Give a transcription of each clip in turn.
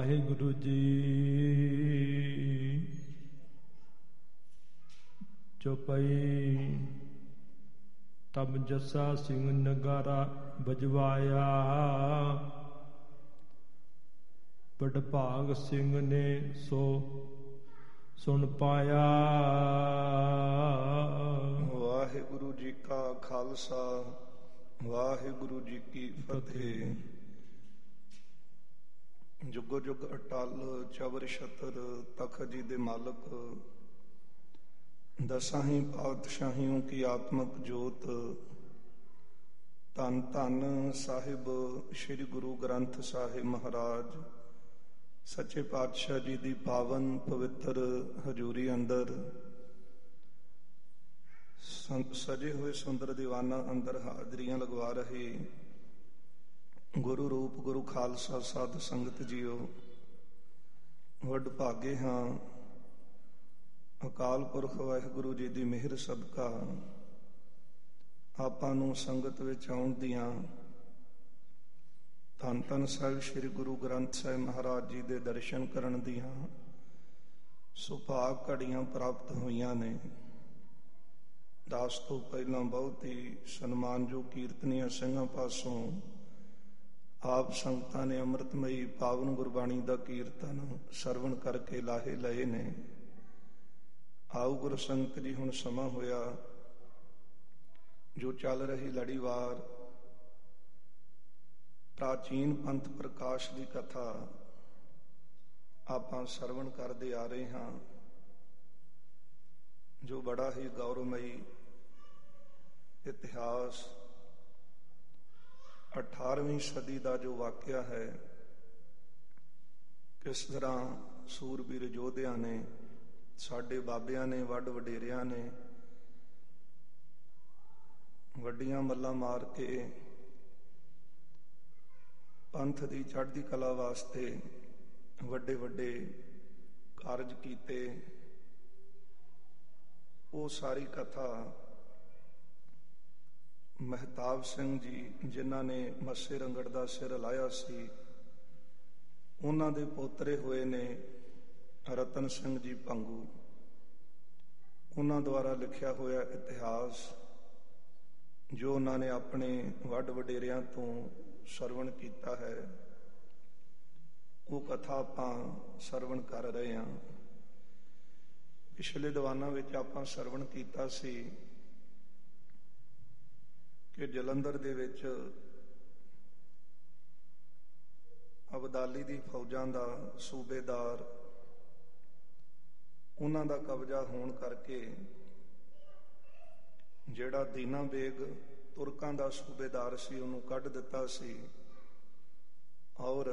ਵਾਹਿਗੁਰੂ ਜੀ। ਚੌਪਈ। ਤਬ ਜੱਸਾ ਸਿੰਘ ਨਗਾਰਾ ਬਜਵਾਇਆ, ਵਡਭਾਗ ਸਿੰਘ ਨੇ ਸੋ ਸੁਣ ਪਾਇਆ। ਵਾਹਿਗੁਰੂ ਜੀ ਕਾ ਖਾਲਸਾ, ਵਾਹਿਗੁਰੂ ਜੀ ਕੀ ਫਤਿਹ। ਜੁਗੋ ਜੁਗ ਅਟਲ ਚਵਰ ਛਤਰ ਤਖਤ ਜੀ ਦੇ ਮਾਲਕ, ਦਸਾਂ ਹੀ ਪਾਤਸ਼ਾਹੀਓਂ ਕੀ ਆਤਮਕ ਜੋਤ, ਧੰਨ ਧੰਨ ਸਾਹਿਬ ਸ੍ਰੀ ਗੁਰੂ ਗ੍ਰੰਥ ਸਾਹਿਬ ਮਹਾਰਾਜ ਸੱਚੇ ਪਾਤਸ਼ਾਹ ਜੀ ਦੀ ਪਾਵਨ ਪਵਿੱਤਰ ਹਜ਼ੂਰੀ ਅੰਦਰ ਸਜੇ ਹੋਏ ਸੁੰਦਰ ਦੀਵਾਨਾਂ ਅੰਦਰ ਹਾਜ਼ਰੀਆਂ ਲਗਵਾ ਰਹੇ ਗੁਰੂ ਰੂਪ ਗੁਰੂ ਖਾਲਸਾ ਸਾਧ ਸੰਗਤ ਜੀਓ, ਵੱਡ ਭਾਗੇ ਹਾਂ। ਅਕਾਲ ਪੁਰਖ ਵਾਹਿਗੁਰੂ ਜੀ ਦੀ ਮਿਹਰ ਸਦਕਾ ਆਪਾਂ ਨੂੰ ਸੰਗਤ ਵਿੱਚ ਆਉਣ ਦੀਆਂ, ਧੰਨ ਧੰਨ ਸਾਹਿਬ ਸ੍ਰੀ ਗੁਰੂ ਗ੍ਰੰਥ ਸਾਹਿਬ ਮਹਾਰਾਜ ਜੀ ਦੇ ਦਰਸ਼ਨ ਕਰਨ ਦੀਆਂ ਸੁਭਾਗ ਘੜੀਆਂ ਪ੍ਰਾਪਤ ਹੋਈਆਂ ਨੇ। ਦਾਸ ਤੋਂ ਪਹਿਲਾਂ ਬਹੁਤ ਹੀ ਸਨਮਾਨਯੋਗ ਕੀਰਤਨੀਆਂ ਸਿੰਘਾਂ ਪਾਸੋਂ ਆਪ ਸੰਗਤਾਂ ਨੇ ਅੰਮ੍ਰਿਤਮਈ ਪਾਵਨ ਗੁਰਬਾਣੀ ਦਾ ਕੀਰਤਨ ਸਰਵਣ ਕਰਕੇ ਲਾਹੇ ਲਏ ਨੇ। ਆਓ ਗੁਰੂ ਸੰਗਤ ਜੀ, ਹੁਣ ਸਮਾਂ ਹੋਇਆ ਜੋ ਚੱਲ ਰਹੀ ਲੜੀਵਾਰ ਪ੍ਰਾਚੀਨ ਪੰਥ ਪ੍ਰਕਾਸ਼ ਦੀ ਕਥਾ ਆਪਾਂ ਸਰਵਣ ਕਰਦੇ ਆ ਰਹੇ ਹਾਂ, ਜੋ ਬੜਾ ਹੀ ਗੌਰਵਮਈ ਇਤਿਹਾਸ 18ਵੀਂ ਸਦੀ ਦਾ ਜੋ ਵਾਕਿਆ ਹੈ। ਕਿਸ ਤਰ੍ਹਾਂ ਸੂਰਬੀਰ ਯੋਧਿਆਂ ਨੇ, ਸਾਡੇ ਬਾਬਿਆਂ ਨੇ, ਵੱਡ ਵਡੇਰਿਆਂ ਨੇ ਵੱਡੀਆਂ ਮੱਲਾਂ ਮਾਰ ਕੇ ਪੰਥ ਦੀ ਚੜ੍ਹਦੀ ਕਲਾ ਵਾਸਤੇ ਵੱਡੇ ਵੱਡੇ ਕਾਰਜ ਕੀਤੇ। ਉਹ ਸਾਰੀ ਕਥਾ ਮਹਿਤਾਬ ਸਿੰਘ ਜੀ, ਜਿਨ੍ਹਾਂ ਨੇ ਮੱਸੇ ਰੰਗੜ ਦਾ ਸਿਰ ਲਾਇਆ ਸੀ, ਉਹਨਾਂ ਦੇ ਪੋਤਰੇ ਹੋਏ ਨੇ ਰਤਨ ਸਿੰਘ ਜੀ ਭੰਗੂ। ਉਹਨਾਂ ਦੁਆਰਾ ਲਿਖਿਆ ਹੋਇਆ ਇਤਿਹਾਸ ਜੋ ਉਹਨਾਂ ਨੇ ਆਪਣੇ ਵੱਡ ਵਡੇਰਿਆਂ ਤੋਂ ਸਰਵਣ ਕੀਤਾ ਹੈ, ਉਹ ਕਥਾ ਆਪਾਂ ਸਰਵਣ ਕਰ ਰਹੇ ਹਾਂ। ਪਿਛਲੇ ਦੀਵਾਨਾਂ ਵਿੱਚ ਆਪਾਂ ਸਰਵਣ ਕੀਤਾ ਸੀ ਕਿ ਜਲੰਧਰ ਦੇ ਵਿੱਚ ਅਬਦਾਲੀ ਦੀ ਫੌਜਾਂ ਦਾ ਸੂਬੇਦਾਰ, ਉਹਨਾਂ ਦਾ ਕਬਜ਼ਾ ਹੋਣ ਕਰਕੇ ਜਿਹੜਾ ਦੀਨਾ ਬੇਗ ਤੁਰਕਾਂ ਦਾ ਸੂਬੇਦਾਰ ਸੀ, ਉਹਨੂੰ ਕੱਢ ਦਿੱਤਾ ਸੀ। ਔਰ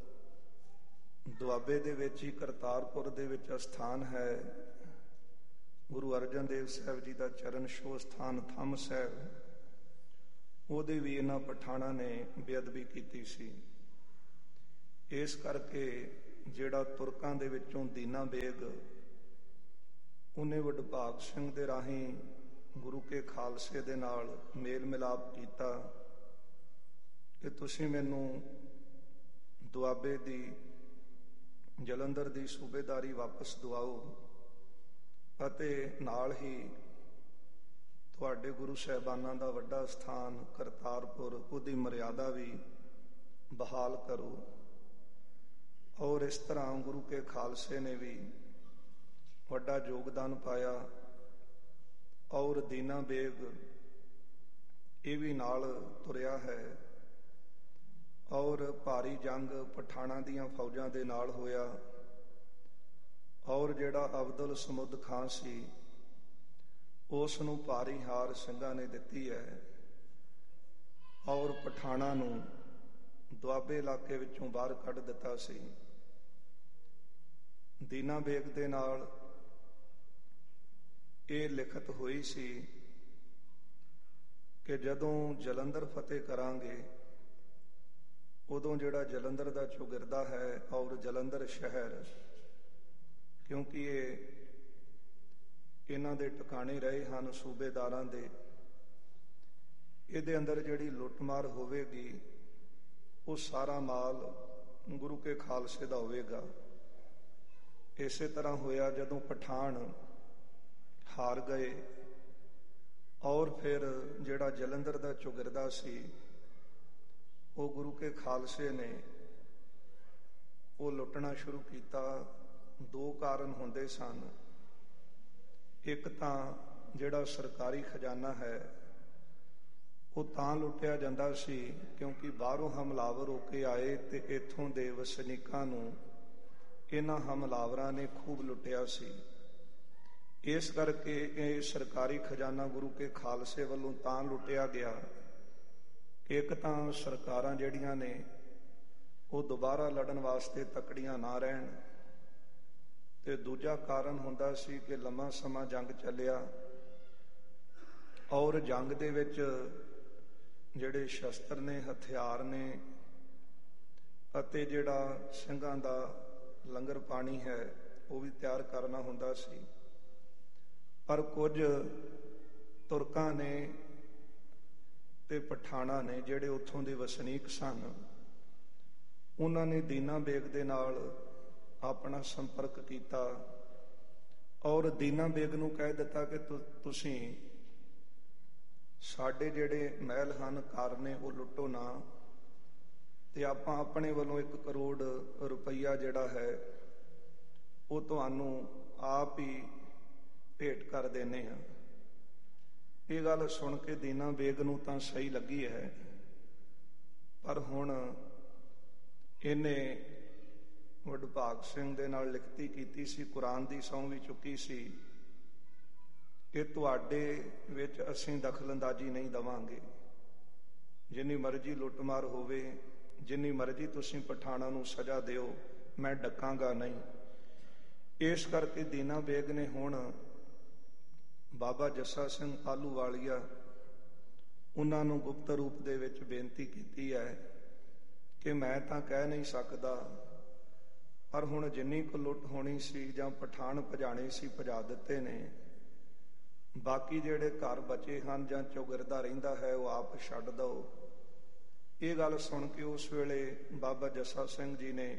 ਦੁਆਬੇ ਦੇ ਵਿੱਚ ਹੀ ਕਰਤਾਰਪੁਰ ਦੇ ਵਿੱਚ ਅਸਥਾਨ ਹੈ ਗੁਰੂ ਅਰਜਨ ਦੇਵ ਸਾਹਿਬ ਜੀ ਦਾ ਚਰਨ ਛੋਹ ਸਥਾਨ ਥੰਮ ਸਾਹਿਬ, ਉਹਦੇ ਵੀ ਇਹਨਾਂ ਪਠਾਣਾਂ ਨੇ ਬੇਅਦਬੀ ਕੀਤੀ ਸੀ। ਇਸ ਕਰਕੇ ਜਿਹੜਾ ਤੁਰਕਾਂ ਦੇ ਵਿੱਚੋਂ ਦੀਨਾ ਬੇਗ, ਉਹਨੇ ਵਡਭਾਗ ਸਿੰਘ ਦੇ ਰਾਹੀਂ ਗੁਰੂ ਕੇ ਖਾਲਸੇ ਦੇ ਨਾਲ ਮੇਲ ਮਿਲਾਪ ਕੀਤਾ ਕਿ ਤੁਸੀਂ ਮੈਨੂੰ ਦੁਆਬੇ ਦੀ, ਜਲੰਧਰ ਦੀ ਸੂਬੇਦਾਰੀ ਵਾਪਸ ਦਿਵਾਓ ਅਤੇ ਨਾਲ ਹੀ ਤੁਹਾਡੇ ਗੁਰੂ ਸਾਹਿਬਾਨਾਂ ਦਾ ਵੱਡਾ ਸਥਾਨ ਕਰਤਾਰਪੁਰ, ਉਹਦੀ ਮਰਿਆਦਾ ਵੀ ਬਹਾਲ ਕਰੋ। ਔਰ ਇਸ ਤਰ੍ਹਾਂ ਗੁਰੂ ਕੇ ਖਾਲਸੇ ਨੇ ਵੀ ਵੱਡਾ ਯੋਗਦਾਨ ਪਾਇਆ। ਔਰ ਦੀਨਾ ਬੇਗ ਇਹ ਵੀ ਨਾਲ ਤੁਰਿਆ ਹੈ। ਔਰ ਭਾਰੀ ਜੰਗ ਪਠਾਣਾਂ ਦੀਆਂ ਫੌਜਾਂ ਦੇ ਨਾਲ ਹੋਇਆ। ਔਰ ਜਿਹੜਾ ਅਬਦੁਲ ਸਮੁੱਦ ਖਾਂ ਸੀ, ਉਸ ਨੂੰ ਭਾਰੀ ਹਾਰ ਸਿੰਘਾਂ ਨੇ ਦਿੱਤੀ ਹੈ। ਔਰ ਪਠਾਣਾਂ ਨੂੰ ਦੁਆਬੇ ਇਲਾਕੇ ਵਿੱਚੋਂ ਬਾਹਰ ਕੱਢ ਦਿੱਤਾ ਸੀ। ਦੀਨਾ ਬੇਗ ਦੇ ਨਾਲ ਇਹ ਲਿਖਤ ਹੋਈ ਸੀ ਕਿ ਜਦੋਂ ਜਲੰਧਰ ਫਤਿਹ ਕਰਾਂਗੇ, ਉਦੋਂ ਜਿਹੜਾ ਜਲੰਧਰ ਦਾ ਚੌਗਿਰਦਾ ਹੈ ਔਰ ਜਲੰਧਰ ਸ਼ਹਿਰ, ਕਿਉਂਕਿ ਇਹ ਇਹਨਾਂ ਦੇ ਟਿਕਾਣੇ ਰਹੇ ਹਨ ਸੂਬੇਦਾਰਾਂ ਦੇ, ਇਹਦੇ ਅੰਦਰ ਜਿਹੜੀ ਲੁੱਟਮਾਰ ਹੋਵੇਗੀ ਉਹ ਸਾਰਾ ਮਾਲ ਗੁਰੂ ਕੇ ਖਾਲਸੇ ਦਾ ਹੋਵੇਗਾ। ਇਸੇ ਤਰ੍ਹਾਂ ਹੋਇਆ ਜਦੋਂ ਪਠਾਨ ਹਾਰ ਗਏ ਔਰ ਫਿਰ ਜਿਹੜਾ ਜਲੰਧਰ ਦਾ ਚੌਗਿਰਦਾ ਸੀ ਉਹ ਗੁਰੂ ਕੇ ਖਾਲਸੇ ਨੇ ਉਹ ਲੁੱਟਣਾ ਸ਼ੁਰੂ ਕੀਤਾ। ਦੋ ਕਾਰਨ ਹੁੰਦੇ ਸਨ। ਇੱਕ ਤਾਂ ਜਿਹੜਾ ਸਰਕਾਰੀ ਖਜ਼ਾਨਾ ਹੈ ਉਹ ਤਾਂ ਲੁੱਟਿਆ ਜਾਂਦਾ ਸੀ ਕਿਉਂਕਿ ਬਾਹਰੋਂ ਹਮਲਾਵਰ ਹੋ ਕੇ ਆਏ ਤੇ ਇੱਥੋਂ ਦੇ ਵਸਨੀਕਾਂ ਨੂੰ ਇਹਨਾਂ ਹਮਲਾਵਰਾਂ ਨੇ ਖੂਬ ਲੁੱਟਿਆ ਸੀ। ਇਸ ਕਰਕੇ ਇਹ ਸਰਕਾਰੀ ਖਜ਼ਾਨਾ ਗੁਰੂ ਕੇ ਖਾਲਸੇ ਵੱਲੋਂ ਤਾਂ ਲੁੱਟਿਆ ਗਿਆ। ਇੱਕ ਤਾਂ ਸਰਕਾਰਾਂ ਜਿਹੜੀਆਂ ਨੇ ਉਹ ਦੁਬਾਰਾ ਲੜਨ ਵਾਸਤੇ ਤਕੜੀਆਂ ਨਾ ਰਹਿਣ, ਤੇ ਦੂਜਾ ਕਾਰਨ ਹੁੰਦਾ ਸੀ ਕਿ ਲੰਮਾ ਸਮਾਂ ਜੰਗ ਚੱਲਿਆ ਔਰ ਜੰਗ ਦੇ ਵਿੱਚ ਜਿਹੜੇ ਸ਼ਸਤਰ ਨੇ, ਹਥਿਆਰ ਨੇ ਅਤੇ ਜਿਹੜਾ ਸਿੰਘਾਂ ਦਾ ਲੰਗਰ ਪਾਣੀ ਹੈ ਉਹ ਵੀ ਤਿਆਰ ਕਰਨਾ ਹੁੰਦਾ ਸੀ। ਪਰ ਕੁਝ ਤੁਰਕਾਂ ਨੇ ਤੇ ਪਠਾਣਾ ਨੇ ਜਿਹੜੇ ਉੱਥੋਂ ਦੇ ਵਸਨੀਕ ਸਨ, ਉਹਨਾਂ ਨੇ ਦੀਨਾ ਬੇਗ ਦੇ ਨਾਲ ਆਪਣਾ ਸੰਪਰਕ ਕੀਤਾ ਔਰ ਦੀਨਾ ਬੇਗ ਨੂੰ ਕਹਿ ਦਿੱਤਾ ਕਿ ਤੁਸੀਂ ਸਾਡੇ ਜਿਹੜੇ ਮਹਿਲ ਹਨ, ਘਰ ਨੇ, ਉਹ ਲੁੱਟੋ ਨਾ, ਤੇ ਆਪਾਂ ਆਪਣੇ ਵੱਲੋਂ 1 ਕਰੋੜ ਰੁਪਈਆ ਜਿਹੜਾ ਹੈ ਉਹ ਤੁਹਾਨੂੰ ਆਪ ਹੀ ਭੇਟ ਕਰ ਦੇਣੇ ਆ। ਇਹ ਗੱਲ ਸੁਣ ਕੇ ਦੀਨਾ ਬੇਗ ਨੂੰ ਤਾਂ ਸਹੀ ਲੱਗੀ ਹੈ, ਪਰ ਹੁਣ ਇਹਨੇ ਵਡਭਾਗ ਸਿੰਘ ਦੇ ਨਾਲ ਲਿਖਤੀ ਕੀਤੀ ਸੀ, ਕੁਰਾਨ ਦੀ ਸਹੁੰ ਵੀ ਚੁੱਕੀ ਸੀ ਕਿ ਤੁਹਾਡੇ ਵਿੱਚ ਅਸੀਂ ਦਖਲਅੰਦਾਜ਼ੀ ਨਹੀਂ ਦੇਵਾਂਗੇ। ਜਿੰਨੀ ਮਰਜ਼ੀ ਲੁੱਟਮਾਰ ਹੋਵੇ, ਜਿੰਨੀ ਮਰਜ਼ੀ ਤੁਸੀਂ ਪਠਾਣਾ ਨੂੰ ਸਜ਼ਾ ਦਿਓ, ਮੈਂ ਡਕਾਂਗਾ ਨਹੀਂ। ਇਸ ਕਰਕੇ ਦੀਨਾ ਬੇਗ ਨੇ ਹੁਣ ਬਾਬਾ ਜੱਸਾ ਸਿੰਘ ਆਹਲੂਵਾਲੀਆ ਉਹਨਾਂ ਨੂੰ ਗੁਪਤ ਰੂਪ ਦੇ ਵਿੱਚ ਬੇਨਤੀ ਕੀਤੀ ਹੈ ਕਿ ਮੈਂ ਤਾਂ ਕਹਿ ਨਹੀਂ ਸਕਦਾ, ਪਰ ਹੁਣ ਜਿੰਨੀ ਕੁ ਲੁੱਟ ਹੋਣੀ ਸੀ ਜਾਂ ਪਠਾਨ ਭਜਾਣੇ ਸੀ ਭਜਾ ਦਿੱਤੇ ਨੇ। ਬਾਕੀ ਜਿਹੜੇ ਘਰ ਬਚੇ ਹਨ ਜਾਂ ਚੌਗਿਰਦਾ ਰਹਿੰਦਾ ਹੈ ਉਹ ਆਪ ਛੱਡ ਦਿਓ। ਇਹ ਗੱਲ ਸੁਣ ਕੇ ਉਸ ਵੇਲੇ ਬਾਬਾ ਜੱਸਾ ਸਿੰਘ ਜੀ ਨੇ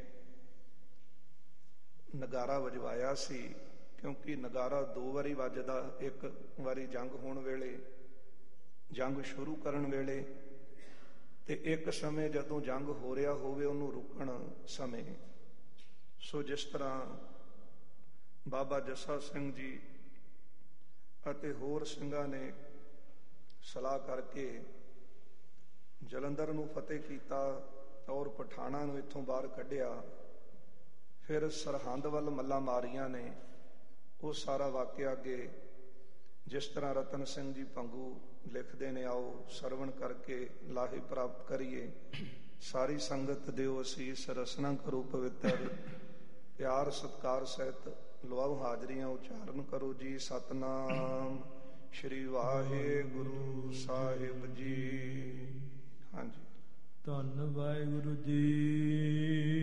ਨਗਾਰਾ ਵਜਵਾਇਆ ਸੀ, ਕਿਉਂਕਿ ਨਗਾਰਾ 2 ਵਾਰੀ ਵੱਜਦਾ, ਇੱਕ ਵਾਰੀ ਜੰਗ ਹੋਣ ਵੇਲੇ, ਜੰਗ ਸ਼ੁਰੂ ਕਰਨ ਵੇਲੇ, ਤੇ ਇੱਕ ਸਮੇਂ ਜਦੋਂ ਜੰਗ ਹੋ ਰਿਹਾ ਹੋਵੇ ਉਹਨੂੰ ਰੁਕਣ ਸਮੇਂ। ਸੋ ਜਿਸ ਤਰ੍ਹਾਂ ਬਾਬਾ ਜੱਸਾ ਸਿੰਘ ਜੀ ਅਤੇ ਹੋਰ ਸਿੰਘਾਂ ਨੇ ਸਲਾਹ ਕਰਕੇ ਜਲੰਧਰ ਨੂੰ ਫਤਿਹ ਕੀਤਾ ਔਰ ਪਠਾਣਾ ਨੂੰ ਇੱਥੋਂ ਬਾਹਰ ਕੱਢਿਆ, ਫਿਰ ਸਰਹੰਦ ਵੱਲ ਮੱਲਾਂ ਮਾਰੀਆਂ ਨੇ। ਉਹ ਸਾਰਾ ਵਾਕਿਆ ਅੱਗੇ ਜਿਸ ਤਰ੍ਹਾਂ ਰਤਨ ਸਿੰਘ ਜੀ ਭੰਗੂ ਲਿਖਦੇ ਨੇ, ਆਓ ਸਰਵਣ ਕਰਕੇ ਲਾਹੇ ਪ੍ਰਾਪਤ ਕਰੀਏ। ਸਾਰੀ ਸੰਗਤ ਦਿਓ ਅਸੀਸ, ਰਸਨਾ ਕਰੋ ਪਵਿੱਤਰ, ਪਿਆਰ ਸਤਿਕਾਰ ਸਹਿਤ ਲਵਾਓ ਹਾਜ਼ਰੀਆਂ, ਉਚਾਰਨ ਕਰੋ ਜੀ ਸਤਨਾਮ ਸ਼੍ਰੀ ਵਾਹਿਗੁਰੂ ਸਾਹਿਬ ਜੀ। ਹਾਂਜੀ, ਧੰਨ ਵਾਹਿਗੁਰੂ ਜੀ।